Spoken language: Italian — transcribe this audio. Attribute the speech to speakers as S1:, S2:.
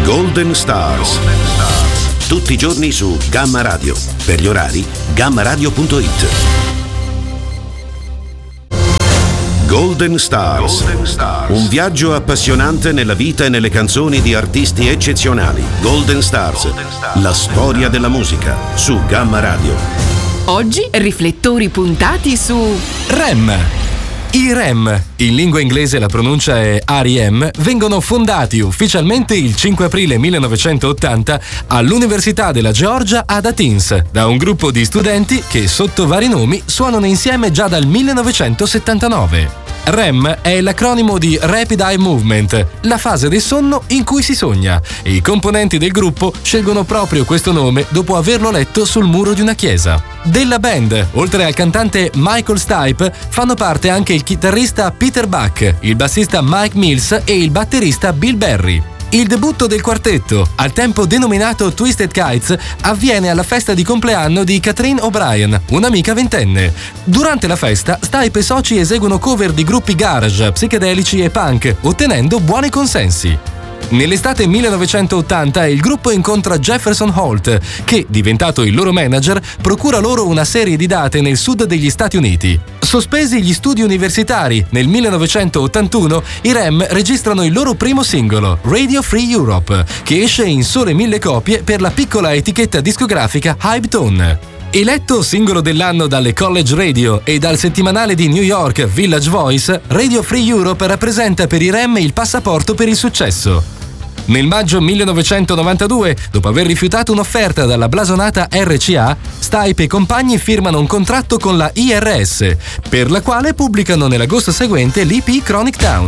S1: Golden Stars. Tutti i giorni su Gamma Radio. Per gli orari, gammaradio.it. Golden Stars. Un viaggio appassionante nella vita e nelle canzoni di artisti eccezionali. Golden Stars. La storia della musica su Gamma Radio.
S2: Oggi riflettori puntati su
S3: REM. I REM, in lingua inglese la pronuncia è R.E.M., vengono fondati ufficialmente il 5 aprile 1980 all'Università della Georgia ad Athens da un gruppo di studenti che sotto vari nomi suonano insieme già dal 1979. REM è l'acronimo di Rapid Eye Movement, la fase del sonno in cui si sogna, e i componenti del gruppo scelgono proprio questo nome dopo averlo letto sul muro di una chiesa. Della band, oltre al cantante Michael Stipe, fanno parte anche il chitarrista Peter Buck, il bassista Mike Mills e il batterista Bill Berry. Il debutto del quartetto, al tempo denominato Twisted Kites, avviene alla festa di compleanno di Catherine O'Brien, un'amica ventenne. Durante la festa, Stipe e soci eseguono cover di gruppi garage, psichedelici e punk, ottenendo buoni consensi. Nell'estate 1980 il gruppo incontra Jefferson Holt, che, diventato il loro manager, procura loro una serie di date nel sud degli Stati Uniti. Sospesi gli studi universitari, nel 1981 i REM registrano il loro primo singolo, Radio Free Europe, che esce in sole 1000 copie per la piccola etichetta discografica Hypetone. Eletto singolo dell'anno dalle College Radio e dal settimanale di New York Village Voice, Radio Free Europe rappresenta per i REM il passaporto per il successo. Nel maggio 1992, dopo aver rifiutato un'offerta dalla blasonata RCA, Stipe e compagni firmano un contratto con la IRS, per la quale pubblicano nell'agosto seguente l'EP Chronic Town.